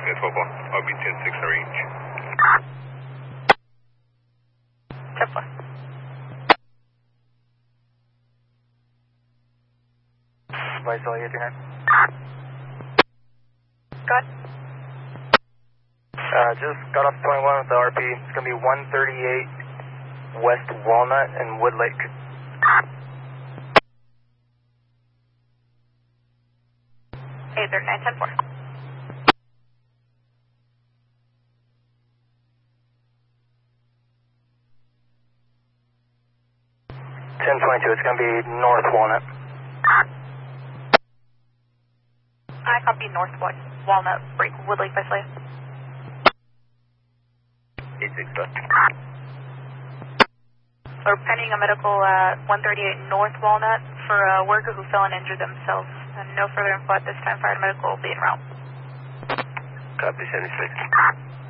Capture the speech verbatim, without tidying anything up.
Yes, four four. I'll be ten six range. ten four. Vital eight three nine. Go ahead. Uh, just got off twenty-one with the R P. It's going to be one thirty-eight West Walnut and Wood Lake. eight three nine, ten four. ten twenty-two, it's going to be North Walnut. I copy North Walnut, break Wood Lake Visalia. eight six, sir. We're pending a medical at one thirty-eight North Walnut for a worker who fell and injured themselves. And no further info at this time. Fire and medical will be en route. Copy, seventy-six.